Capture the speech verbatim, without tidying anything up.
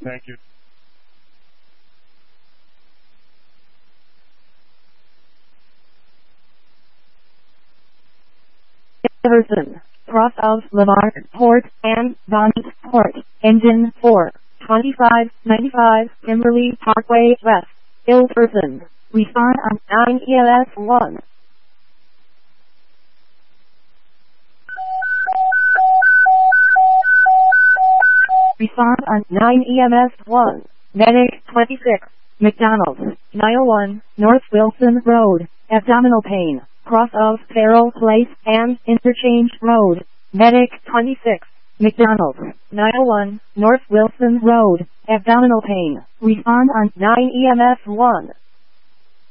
Thank you. Everson, cross of Lamar Port and Bond Port, engine four, twenty-five ninety-five, Kimberly Parkway West, Ilverson. Respond on nine E L S one. Respond on nine E M S one. Medic twenty-six, McDonald's, nine oh one, North Wilson Road, abdominal pain, cross of Farrell Place and Interchange Road. Medic twenty-six, McDonald's, nine oh one, North Wilson Road, abdominal pain. Respond on nine E M S one.